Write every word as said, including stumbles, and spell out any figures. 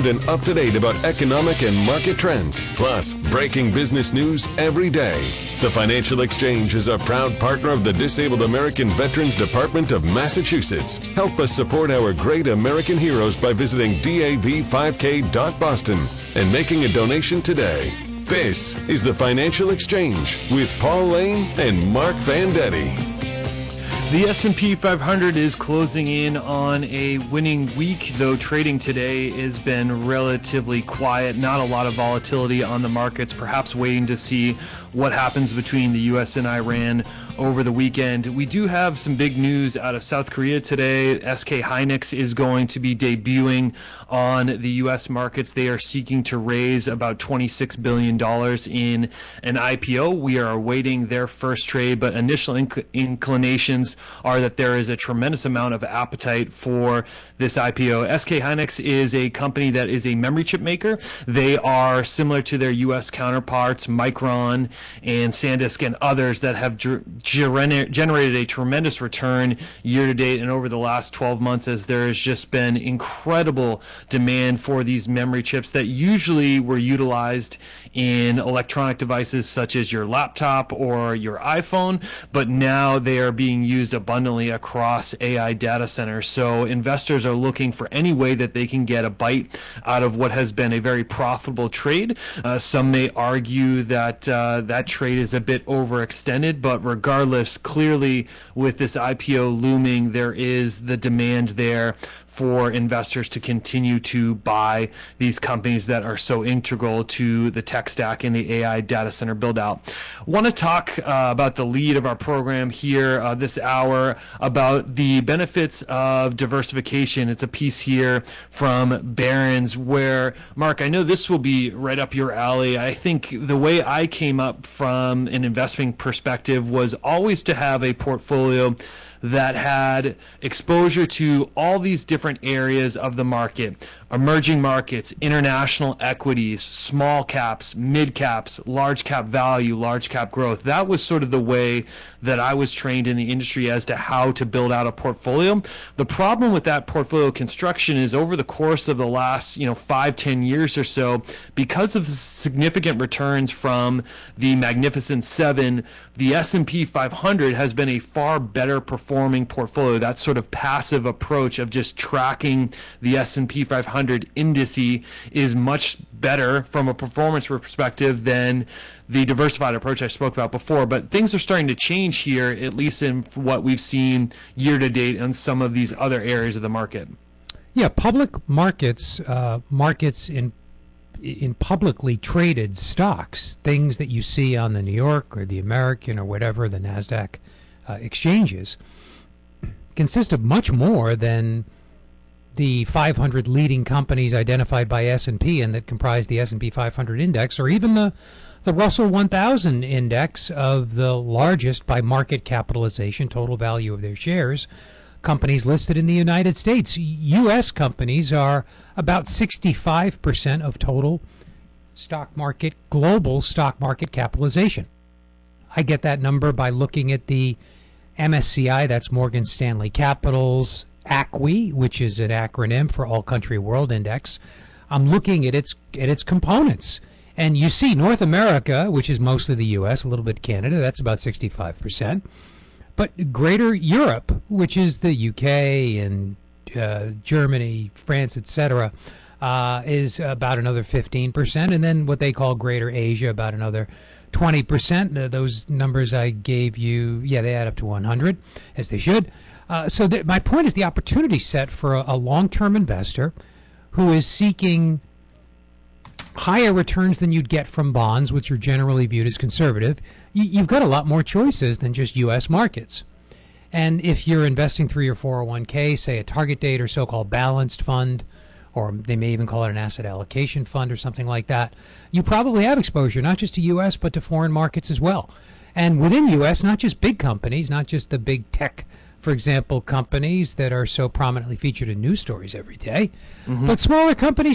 and up to date about economic and market trends, plus breaking business news every day. The Financial Exchange is a proud partner of the Disabled American Veterans Department of Massachusetts. Help us support our great American heroes by visiting D A V five K dot boston and making a donation today. This is the Financial Exchange with Paul Lane and Mark Vendetti. The S and P five hundred is closing in on a winning week, though trading today has been relatively quiet. Not a lot of volatility on the markets, perhaps waiting to see what happens between the U S and Iran over the weekend. We do have some big news out of South Korea today. S K Hynix is going to be debuting on the U S markets. They are seeking to raise about twenty-six billion dollars in an I P O. We are awaiting their first trade, but initial inc- inclinations are that there is a tremendous amount of appetite for this I P O. S K Hynix is a company that is a memory chip maker. They are similar to their U S counterparts, Micron and SanDisk and others that have ger- gener- generated a tremendous return year to date and over the last twelve months, as there has just been incredible demand for these memory chips that usually were utilized in electronic devices such as your laptop or your iPhone, but now they are being used abundantly across A I data centers. So investors are looking for any way that they can get a bite out of what has been a very profitable trade. Uh, some may argue that uh, that trade is a bit overextended, but regardless, clearly with this I P O looming, there is the demand there for investors to continue to buy these companies that are so integral to the tech stack and the A I data center build out. Want to talk uh, about the lead of our program here uh, this hour about the benefits of diversification. It's a piece here from Barron's where, Mark, I know this will be right up your alley. I think the way I came up from an investing perspective was always to have a portfolio that had exposure to all these different areas of the market, emerging markets, international equities, small caps, mid caps, large cap value, large cap growth. That was sort of the way that I was trained in the industry as to how to build out a portfolio. The problem with that portfolio construction is over the course of the last, you know, five, ten years or so, because of the significant returns from the Magnificent Seven, the S and P five hundred has been a far better performing portfolio. That sort of passive approach of just tracking the S and P five hundred indice is much better from a performance perspective than the diversified approach I spoke about before. But things are starting to change here, at least in what we've seen year to date on some of these other areas of the market. Yeah, public markets, uh, markets in in publicly traded stocks, things that you see on the New York or the American or whatever, the NASDAQ uh, exchanges, consist of much more than the five hundred leading companies identified by S and P and that comprise the S and P five hundred index, or even the the Russell one thousand index of the largest by market capitalization, total value of their shares, companies listed in the United States. U S companies are about sixty-five percent of total stock market, global stock market capitalization. I get that number by looking at the M S C I, that's Morgan Stanley Capital's A C W I, which is an acronym for All Country World Index. I'm looking at its at its components. And you see North America, which is mostly the U S, a little bit Canada, that's about sixty-five percent. But Greater Europe, which is the U K and uh, Germany, France, et cetera, uh, is about another fifteen percent. And then what they call Greater Asia, about another twenty percent. Uh, those numbers I gave you, yeah, they add up to one hundred, as they should. Uh, so th- my point is the opportunity set for a, a long-term investor who is seeking higher returns than you'd get from bonds, which are generally viewed as conservative. You, you've got a lot more choices than just U S markets. And if you're investing through your four oh one k, say a target date or so-called balanced fund, or they may even call it an asset allocation fund or something like that, you probably have exposure not just to U S but to foreign markets as well. And within U S, not just big companies, not just the big tech, for example, companies that are so prominently featured in news stories every day, mm-hmm. but smaller companies